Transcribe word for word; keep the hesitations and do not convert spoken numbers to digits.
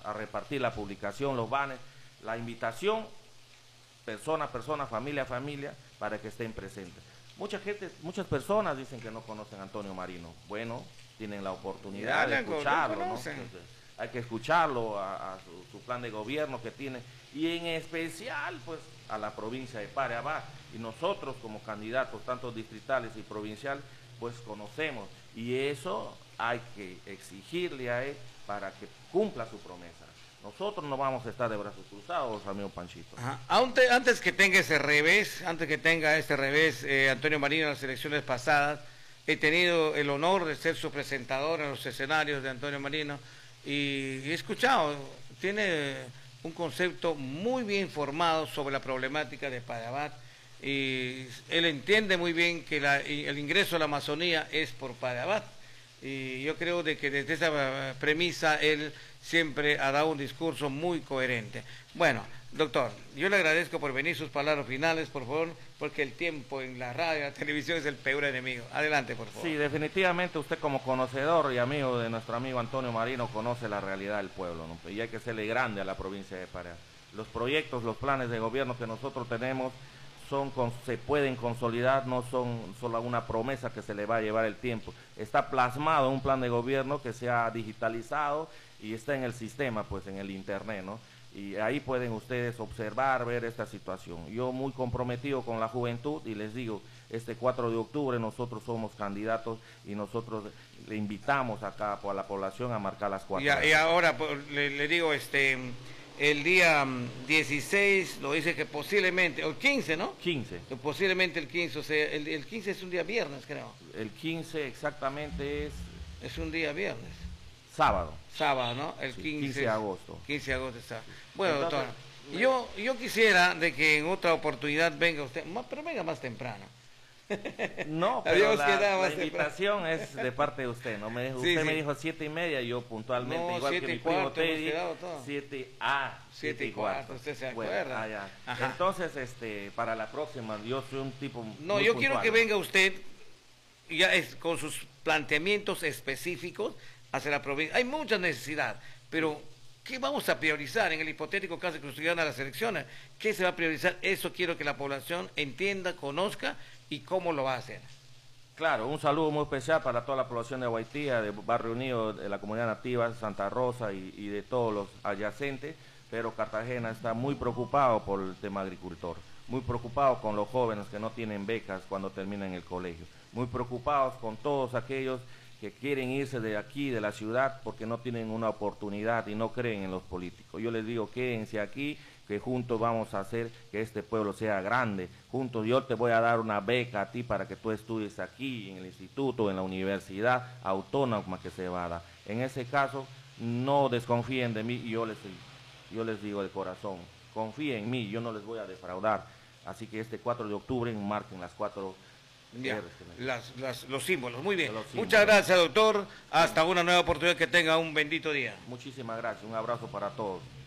a repartir la publicación, los banners, la invitación, persona a persona, familia a familia, para que estén presentes. Mucha gente, muchas personas dicen que no conocen a Antonio Marino. Bueno, tienen la oportunidad de escucharlo, ¿no? Hay que escucharlo a, a su, su plan de gobierno que tiene, y en especial pues a la provincia de Pareabad, y nosotros como candidatos tanto distritales y provincial pues conocemos, y eso hay que exigirle a él para que cumpla su promesa. Nosotros no vamos a estar de brazos cruzados, amigo Panchito. Ajá. Antes, antes que tenga ese revés, antes que tenga este revés, eh, Antonio Marino, en las elecciones pasadas, he tenido el honor de ser su presentador en los escenarios de Antonio Marino, y he escuchado, tiene un concepto muy bien formado sobre la problemática de Pareabad, y él entiende muy bien que la, el ingreso a la Amazonía es por Pareabad, y yo creo de que desde esa premisa él siempre ha dado un discurso muy coherente. Bueno, doctor, yo le agradezco por venir, sus palabras finales, por favor, porque el tiempo en la radio y la televisión es el peor enemigo. Adelante, por favor. Sí, definitivamente usted como conocedor y amigo de nuestro amigo Antonio Marino conoce la realidad del pueblo, ¿no? Y hay que serle grande a la provincia de Pareabad. Los proyectos, los planes de gobierno que nosotros tenemos son, se pueden consolidar, no son solo una promesa que se le va a llevar el tiempo. Está plasmado en un plan de gobierno que se ha digitalizado y está en el sistema, pues en el internet, ¿no? Y ahí pueden ustedes observar, ver esta situación. Yo muy comprometido con la juventud, y les digo, este cuatro de octubre nosotros somos candidatos y nosotros le invitamos acá a la población a marcar las cuatro. Y, y ahora le, le digo, este... el día dieciséis, lo dice que posiblemente, o el quince, ¿no? quince. Que posiblemente el quince, o sea, el, el quince es un día viernes, creo. El quince exactamente es... Es un día viernes. Sábado. Sábado, ¿no? El sí, quince, quince de agosto. quince de agosto está. Bueno, Entonces, doctor, me... yo, yo quisiera de que en otra oportunidad venga usted, pero venga más temprano. No, pero la, la invitación es de parte de usted, ¿no? Me dijo, sí, usted sí. me dijo siete y media, yo puntualmente, no, igual que mi primo Teddy, siete a siete y cuarto, usted se acuerda. Bueno, ah, entonces, este, para la próxima, yo soy un tipo No, muy yo puntual. quiero que venga usted, ya es, con sus planteamientos específicos hacia la provincia. Hay mucha necesidad, pero ¿qué vamos a priorizar en el hipotético caso de que usted gane las elecciones? ¿Qué se va a priorizar? Eso quiero que la población entienda, conozca y cómo lo va a hacer. Claro, un saludo muy especial para toda la población de Guaitía, de Barrio Unido, de la comunidad nativa, Santa Rosa y, y de todos los adyacentes, pero Cartagena está muy preocupado por el tema agricultor, muy preocupado con los jóvenes que no tienen becas cuando terminan el colegio, muy preocupados con todos aquellos que quieren irse de aquí, de la ciudad, porque no tienen una oportunidad y no creen en los políticos. Yo les digo, quédense aquí, que juntos vamos a hacer que este pueblo sea grande. Juntos yo te voy a dar una beca a ti para que tú estudies aquí, en el instituto, en la universidad autónoma que se va a dar. En ese caso, no desconfíen de mí, y yo les, yo les digo de corazón, confíen en mí, yo no les voy a defraudar. Así que este cuatro de octubre marquen las cuatro... Ya, las, las, los símbolos, muy bien. Símbolos. Muchas gracias, doctor. Hasta una nueva oportunidad, que tenga un bendito día. Muchísimas gracias, un abrazo para todos.